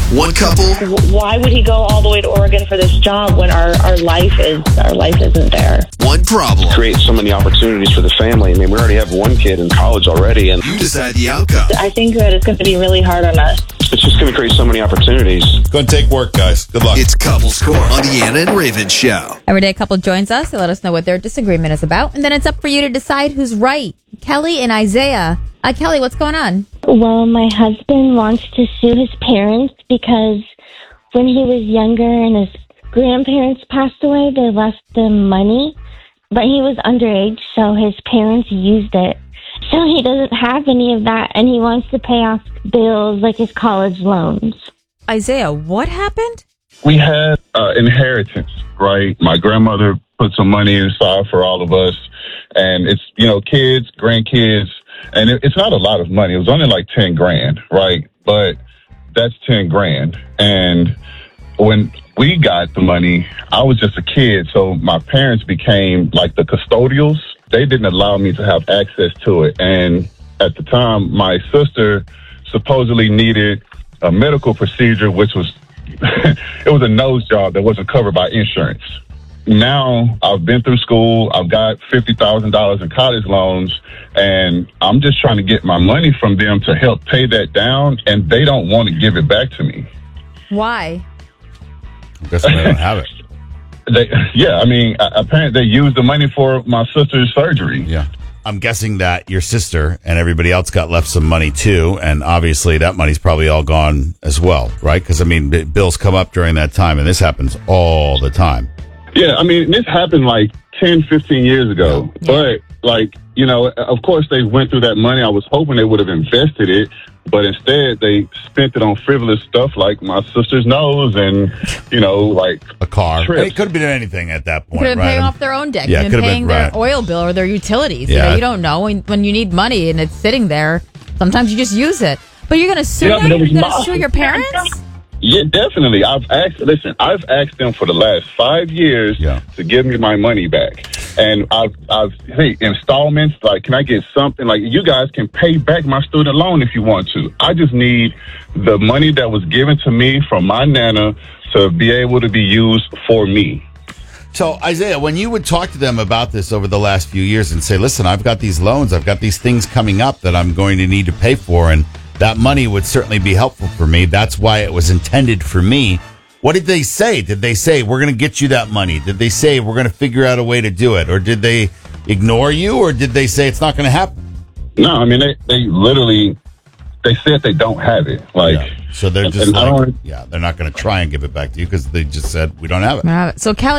One couple. Why would he go all the way to Oregon for this job when our life isn't there? One problem. Create so many opportunities for the family. I mean, we already have one kid in college already, and You decide the outcome. I think that it's going to be really hard on us. it's just going to create so many opportunities. It's going to take work, guys. Good luck. It's Couple Score on the Anna and Raven Show. Everyday couple joins us to let us know what their disagreement is about, and then it's up for you to decide who's right. Kelly and Isaiah. Kelly, what's going on? Well, my husband wants to sue his parents because when he was younger and his grandparents passed away, they left them money, but he was underage, so his parents used it. So he doesn't have any of that, and he wants to pay off bills like his college loans. Isaiah, what happened? We had inheritance, right? My grandmother put some money aside for all of us, and it's, kids, grandkids, and it's not a lot of money. It was only like 10 grand, right? But that's 10 grand. And when we got the money, I was just a kid, so my parents became like the custodials. They didn't allow me to have access to it. And at the time, my sister supposedly needed a medical procedure, which was, it was a nose job that wasn't covered by insurance. Now I've been through school. I've got $50,000 in college loans, and I'm just trying to get my money from them to help pay that down, and they don't want to give it back to me. Why? I guess they don't have it. Apparently they used the money for my sister's surgery. Yeah. I'm guessing that your sister and everybody else got left some money too, and obviously that money's probably all gone as well, right? Because, bills come up during that time, and this happens all the time. Yeah, this happened like 10, 15 years ago. Yeah. But, of course they went through that money. I was hoping they would have invested it, but instead they spent it on frivolous stuff like my sister's nose and, like a car. Trips. It could have been anything at that point, Could have been right? paying off their own debt. Yeah, Could have been paying their oil bill or their utilities. Yeah. You don't know when you need money and it's sitting there. Sometimes you just use it. But you're going to sue them? You're going to sue your parents? Yeah, definitely. I've asked them for the last 5 years to give me my money back. And installments, like, can I get something? Like, you guys can pay back my student loan if you want to. I just need the money that was given to me from my Nana to be able to be used for me. So, Isaiah, when you would talk to them about this over the last few years and say, listen, I've got these loans, I've got these things coming up that I'm going to need to pay for, and that money would certainly be helpful for me. That's why it was intended for me. What did they say? Did they say, we're going to get you that money? Did they say, we're going to figure out a way to do it? Or did they ignore you? Or did they say it's not going to happen? No, they literally, they said they don't have it. So they're just they're not going to try and give it back to you because they just said, we don't have it. So, Kelly,